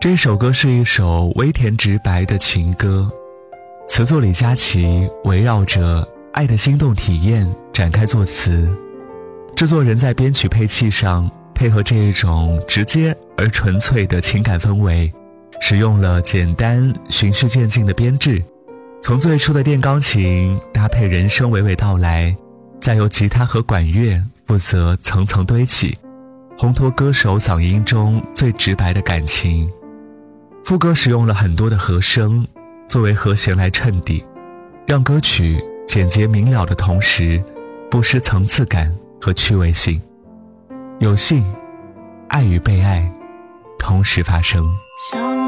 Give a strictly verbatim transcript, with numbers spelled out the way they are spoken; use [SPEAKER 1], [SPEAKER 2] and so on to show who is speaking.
[SPEAKER 1] 这首歌是一首微甜直白的情歌，词作李佳琦围绕着爱的心动体验展开作词，制作人在编曲配器上配合这一种直接而纯粹的情感氛围，使用了简单循序渐进的编制，从最初的电钢琴搭配人声娓娓道来，再由吉他和管乐负责层层堆起，烘托歌手嗓音中最直白的感情。副歌使用了很多的和声作为和弦来衬底，让歌曲简洁明了的同时不失层次感和趣味性。有幸，爱与被爱同时发生。